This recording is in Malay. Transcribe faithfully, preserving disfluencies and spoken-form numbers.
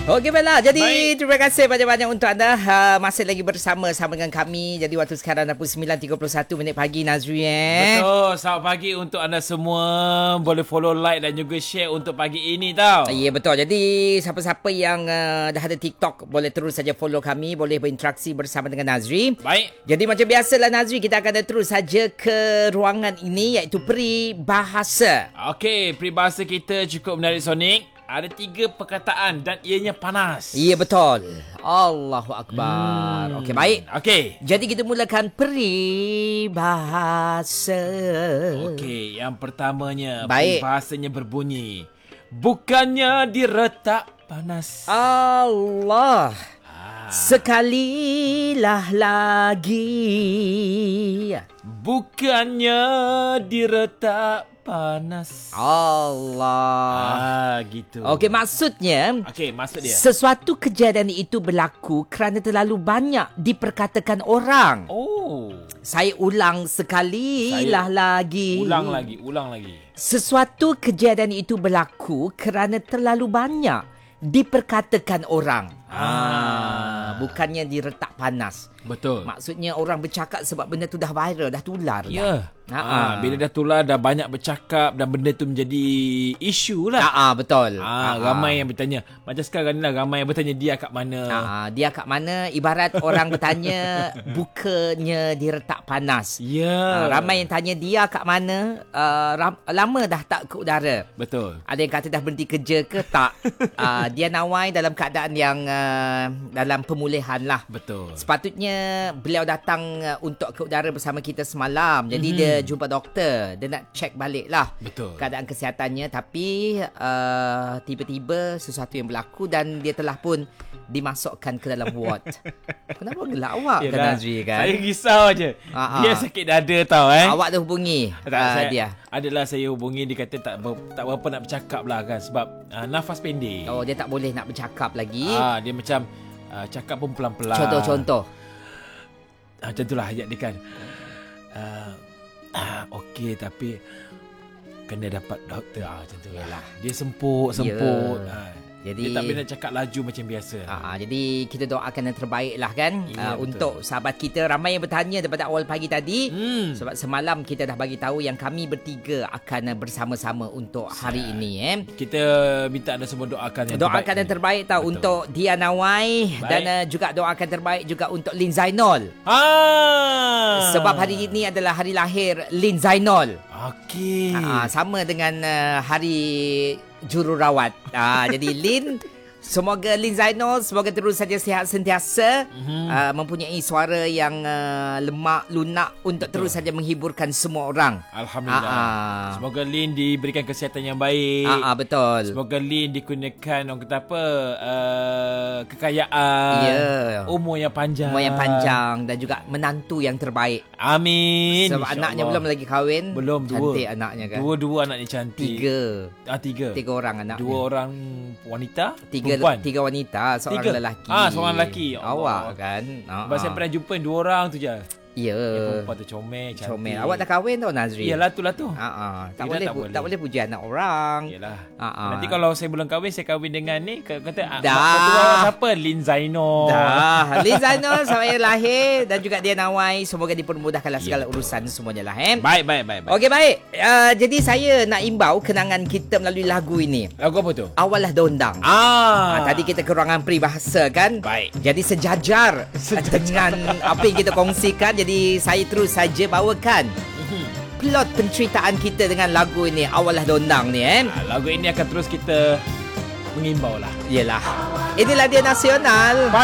Okey, baiklah. Jadi Baik. terima kasih banyak-banyak untuk anda uh, masih lagi bersama-sama dengan kami. Jadi waktu sekarang dah pukul sembilan tiga puluh satu minit pagi, Nazri eh. Betul. Selamat pagi untuk anda semua. Boleh follow, like dan juga share untuk pagi ini tau. Ya, betul. Jadi siapa-siapa yang uh, dah ada TikTok boleh terus saja follow kami, boleh berinteraksi bersama dengan Nazri. Baik. Jadi macam biasalah Nazri, kita akan terus saja ke ruangan ini iaitu peribahasa. Okey, peribahasa kita cukup menarik, Sonic. Ada tiga perkataan dan ianya panas. Ya, betul. Allahu Akbar. Hmm. Okey, baik. Okey. Jadi kita mulakan peribahasa. Okey, yang pertamanya Baik. peribahasanya berbunyi, bukannya diretak panas. Allah. Ah. Sekalilah lagi. Bukannya diretak panas. Allah. Ah, gitu. Okey, maksudnya Okey, maksud dia. sesuatu kejadian itu berlaku kerana terlalu banyak diperkatakan orang. Oh. Saya ulang sekalilah lagi. Ulang lagi, ulang lagi. Sesuatu kejadian itu berlaku kerana terlalu banyak diperkatakan orang. Ah, bukannya diretak panas. Betul. Maksudnya orang bercakap sebab benda tu dah viral, dah tular. Ya. Dah. Ah, bila dah tular, dah banyak bercakap dan benda tu menjadi isu lah. Ah, ah, betul. Ah, ramai yang bertanya. Macam sekarang ni lah, ramai yang bertanya dia kat mana. Ah, dia kat mana? Ibarat orang bertanya bukannya diretak panas. Ya. Ah, ramai yang tanya dia kat mana? Uh, ram- lama dah tak ke udara. Betul. Ada yang kata dah berhenti kerja ke tak. uh, Dia nawai dalam keadaan yang uh, dalam pemulihan lah. Betul. Sepatutnya beliau datang uh, untuk ke udara bersama kita semalam. Jadi mm-hmm. dia jumpa doktor. Dia nak check balik lah Betul. keadaan kesihatannya. Tapi uh, tiba-tiba sesuatu yang berlaku dan dia telah pun dimasukkan ke dalam ward. Kenapa gelak awak kan, Yelah, Nazri kan? saya risau je. Ah, Dia ah. sakit dada tau eh. Awak dah hubungi Tak, uh, saya, dia. Adalah saya hubungi, dia kata tak ber, tak berapa nak bercakap lah kan. Sebab uh, nafas pendek. Oh, dia tak boleh nak bercakap lagi. Ah, dia macam uh, cakap pun pelan-pelan. Contoh-contoh. Ah, macam itulah ayat dia kan. Uh, ah, Okey, tapi kena dapat doktor. Ah, macam tu lah. Dia semput-semput. Ya. Ah, Jadi dia tak boleh nak cakap laju macam biasa. Uh, jadi kita doakan yang terbaik lah kan uh, Ya, untuk sahabat kita. Ramai yang bertanya daripada awal pagi tadi. Hmm. Sebab semalam kita dah bagi tahu yang kami bertiga akan bersama-sama untuk hari ini. Eh. Kita minta anda semua doakan yang Doakan terbaik. yang terbaik tau. Betul. Untuk Dia Nawai. Baik. Dan uh, juga doakan terbaik juga untuk Lin Zainol. Ah. Sebab hari ini adalah hari lahir Lin Zainol. Okey. Uh, sama dengan uh, hari jururawat. Uh, jadi Lin, semoga Lin Zainol semoga terus saja sihat sentiasa, mm-hmm. uh, mempunyai suara yang uh, lemak lunak untuk Betul. terus saja menghiburkan semua orang. Alhamdulillah. Ah, ah. Semoga Lin diberikan kesihatan yang baik. Ah, ah, betul. Semoga Lin dikurniakan orang kata apa uh, kekayaan, Ya. umur yang panjang, Umur yang panjang dan juga menantu yang terbaik. Amin. Sebab anaknya belum lagi kahwin. Belum, dua. Cantik anaknya kan. Dua-dua anaknya cantik. Tiga. Ah, tiga. Tiga orang anaknya. Dua orang wanita, Tiga perempuan. tiga wanita, seorang Tiga. lelaki. Ah, seorang lelaki. Ya Allah. Awak kan. Ah, Sebab saya ah. pernah jumpa dua orang tu je. Ya. Yang perempuan tu comel, cantik. Comel. Awak dah kahwin tau, Nazri? Iyalah tu lah tu. Ha ah. Tak Yelah, boleh tak pu- boleh. tak boleh puji anak orang. Yalah. Ha ah. Nanti kalau saya belum kahwin, saya kahwin dengan ni, kata ah, Dah. mak ketua awak siapa? Lin Zainol. Dah. Lin Zainol sama yang lahir dan juga Dia Nawai, semoga dipermudahkanlah segala Ya, urusan semuanya lah eh. Baik, baik, baik, baik. Okey, baik. Uh, jadi saya nak imbau kenangan kita melalui lagu ini. Lagu apa tu? Awalah Dondang. Ah. Ah, tadi kita ke ruangan peribahasa kan. Baik. Jadi sejajar, sejajar dengan apa yang kita kongsikan. Jadi saya terus saja bawakan plot penceritaan kita dengan lagu ini, Awalah Dondang ni eh. Ah, lagu ini akan terus kita mengimbau lah. Yelah. Inilah Dia Nasional.